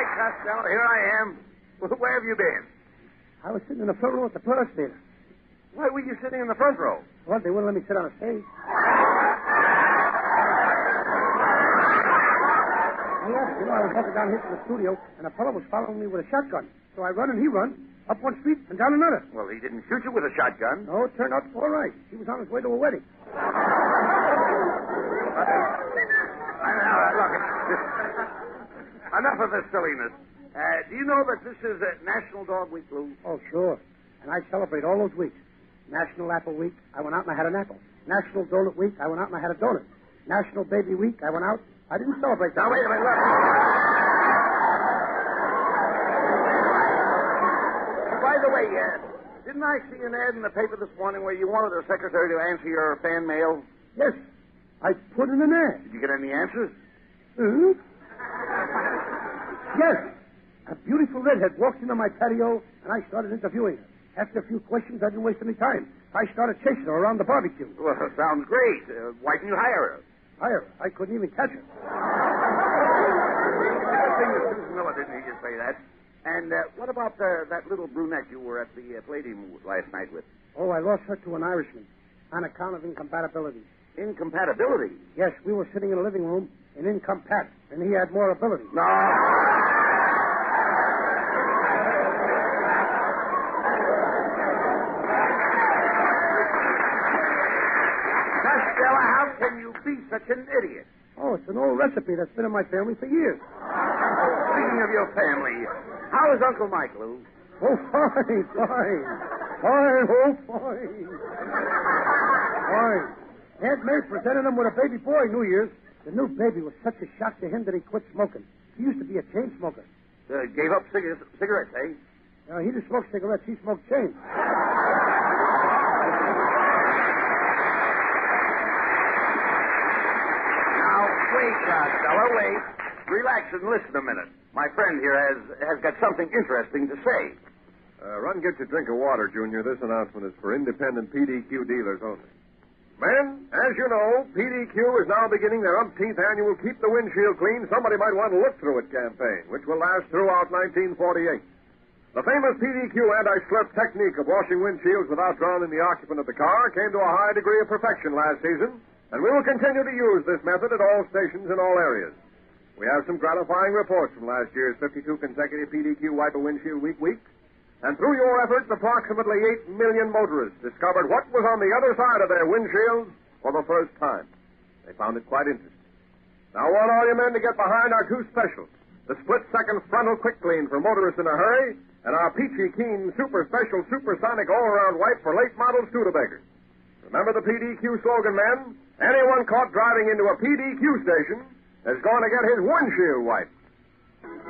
right, Costello. Here I am. Where have you been? I was sitting in the front row at the Purse Theater. Why were you sitting in the front row? Well, they wouldn't let me sit on a stage. I was walking down here to the studio, and a fellow was following me with a shotgun. So I run and he run, up one street and down another. Well, he didn't shoot you with a shotgun. No, it turned out all right. He was on his way to a wedding. Look, enough of this silliness. Do you know that this is National Dog Week, Lou? Oh, sure. And I celebrate all those weeks. National Apple Week, I went out and I had an apple. National Donut Week, I went out and I had a donut. National Baby Week, I went out. I didn't celebrate that. Now, wait a minute, look. By the way, didn't I see an ad in the paper this morning where you wanted a secretary to answer your fan mail? Yes. I put in an ad. Did you get any answers? Hmm? Yes. A beautiful redhead walked into my patio, and I started interviewing her. After a few questions, I didn't waste any time. I started chasing her around the barbecue. Well, sounds great. Why didn't you hire her? Hire her? I couldn't even catch her. Good thing that Susan Miller didn't hear you say that. And what about that little brunette you were at the Palladium last night with? Oh, I lost her to an Irishman on account of incompatibility. Incompatibility? Yes, we were sitting in a living room in incompat, and he had more ability. No. Costello, how can you be such an idiot? Oh, it's an old recipe that's been in my family for years. Speaking of your family, how is Uncle Mike, Lou? Oh, fine. Fine, oh, fine. Fine. Aunt May presented him with a baby boy New Year's. The new baby was such a shock to him that he quit smoking. He used to be a chain smoker. Gave up cigarettes, eh? He didn't smoke cigarettes. He smoked chains. Now, wait, Costello, wait. Relax and listen a minute. My friend here has got something interesting to say. Run, get your drink of water, Junior. This announcement is for independent PDQ dealers only. Men, as you know, PDQ is now beginning their umpteenth annual Keep the Windshield Clean, Somebody Might Want to Look Through It campaign, which will last throughout 1948. The famous PDQ anti-slurp technique of washing windshields without drowning the occupant of the car came to a high degree of perfection last season, and we will continue to use this method at all stations in all areas. We have some gratifying reports from last year's 52 consecutive PDQ Wiper Windshield Week. And through your efforts, approximately 8 million motorists discovered what was on the other side of their windshields for the first time. They found it quite interesting. Now, I want all you men to get behind our two specials, the split-second frontal quick clean for motorists in a hurry, and our peachy keen super special supersonic all-around wipe for late model Studebakers. Remember the PDQ slogan, men? Anyone caught driving into a PDQ station is going to get his windshield wiped.